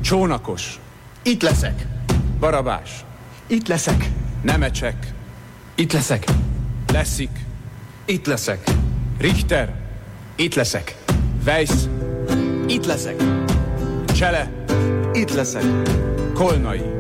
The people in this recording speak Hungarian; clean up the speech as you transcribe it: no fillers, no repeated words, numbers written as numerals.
Csónakos. Itt leszek. Barabás. Itt leszek. Nemecsek. Itt leszek. Leszik. Itt leszek. Richter. Itt leszek. Weiss. Itt leszek. Csele. Itt leszek. Kolnai.